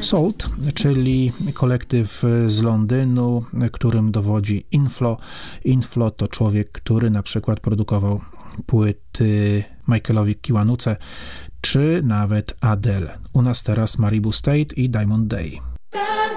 Salt, czyli kolektyw z Londynu, którym dowodzi Inflo. Inflo to człowiek, który na przykład produkował płyty Michaelowi Kiwanuce, czy nawet Adele. U nas teraz Maribu State i Diamond Day.